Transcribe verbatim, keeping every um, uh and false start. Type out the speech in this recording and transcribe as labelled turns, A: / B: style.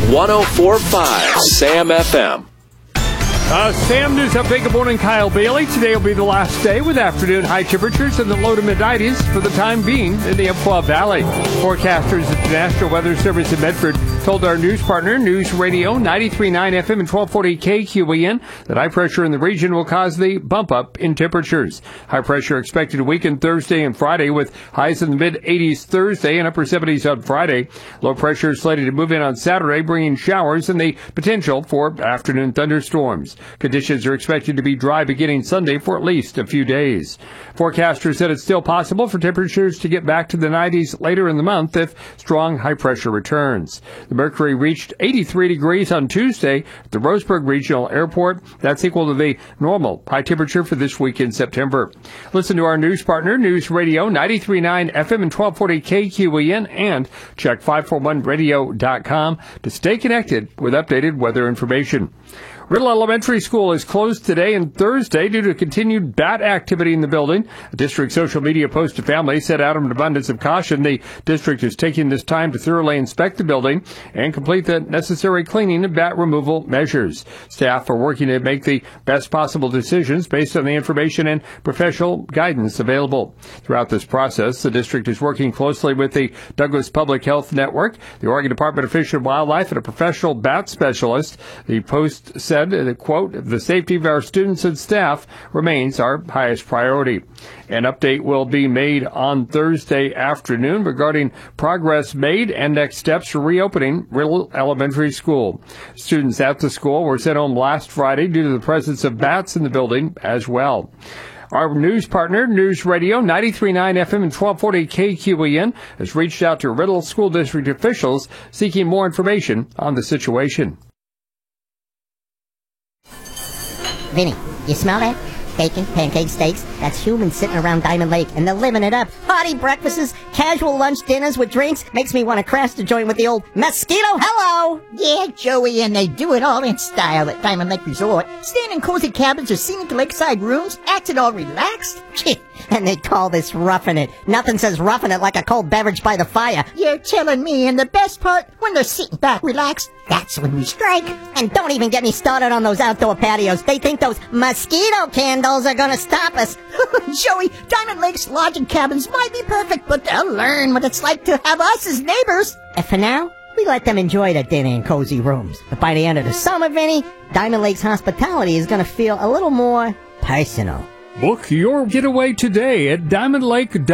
A: one oh four point five Sam F M.
B: Uh, Sam News Update. Good morning, Kyle Bailey. Today will be the last day with afternoon high temperatures in the low to mid nineties for the time being in the Umpqua Valley. Forecasters at the National Weather Service in Medford told our news partner, News Radio ninety-three point nine F M and twelve forty K Q E N, that high pressure in the region will cause the bump up in temperatures. High pressure expected to weaken Thursday and Friday with highs in the mid eighties Thursday and upper seventies on Friday. Low pressure is slated to move in on Saturday, bringing showers and the potential for afternoon thunderstorms. Conditions are expected to be dry beginning Sunday for at least a few days. Forecasters said it's still possible for temperatures to get back to the nineties later in the month if strong high pressure returns. The mercury reached eighty-three degrees on Tuesday at the Roseburg Regional Airport. That's equal to the normal high temperature for this week in September. Listen to our news partner, News Radio ninety-three point nine F M and twelve forty K Q E N, and check five forty-one radio dot com to stay connected with updated weather information. Riddle Elementary School is closed today and Thursday due to continued bat activity in the building. A district social media post to families said out of an abundance of caution, the district is taking this time to thoroughly inspect the building and complete the necessary cleaning and bat removal measures. Staff are working to make the best possible decisions based on the information and professional guidance available. Throughout this process, the district is working closely with the Douglas Public Health Network, the Oregon Department of Fish and Wildlife, and a professional bat specialist. The post said, the quote, "The safety of our students and staff remains our highest priority." An update will be made on Thursday afternoon regarding progress made and next steps for reopening Riddle Elementary School. Students at the school were sent home last Friday due to the presence of bats in the building as well. Our news partner, News Radio ninety-three point nine F M and twelve forty K Q E N, has reached out to Riddle School District officials seeking more information on the situation.
C: Vinny, you smell that? Bacon, pancakes, steaks. That's humans sitting around Diamond Lake, and they're living it up. Hearty breakfasts, casual lunch dinners with drinks. Makes me want to crash the joint with the old mosquito. Hello!
D: Yeah, Joey, and they do it all in style at Diamond Lake Resort. Staying in cozy cabins or scenic lakeside rooms, acting all relaxed.
C: And they call this roughing it. Nothing says roughing it like a cold beverage by the fire.
D: You're telling me, and the best part, when they're sitting back relaxed, that's when we strike.
C: And don't even get me started on those outdoor patios. They think those mosquito candles are gonna stop us.
D: Joey, Diamond Lake's lodging cabins might be perfect, but they'll learn what it's like to have us as neighbors.
C: And for now, we let them enjoy the dinner in cozy rooms. But by the end of the summer, Vinny, Diamond Lake's hospitality is gonna feel a little more personal.
B: Book your getaway today at Diamond Lake.